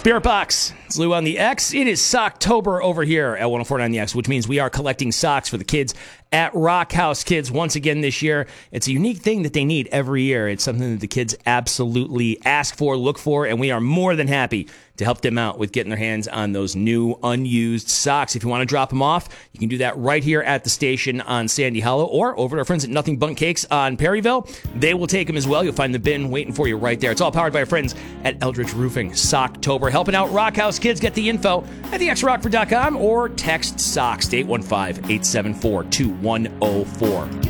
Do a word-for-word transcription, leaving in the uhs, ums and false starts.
Spirit Box. It's Lou on the X. It is Socktober over here at ten forty-nine The X, which means we are collecting socks for the kids at Rock House Kids once again this year. It's a unique thing that they need every year. It's something that the kids absolutely ask for, look for, and we are more than happy to help them out with getting their hands on those new unused socks. If you want to drop them off, you can do that right here at the station on Sandy Hollow or over to our friends at Nothing Bundt Cakes on Perryville. They will take them as well. You'll find the bin waiting for you right there. It's all powered by our friends at Eldridge Roofing. Socktober, helping out Rock House Kids. Get the info at the x rockford dot com or text SOCKS to eight one five, eight seven four, two one zero four.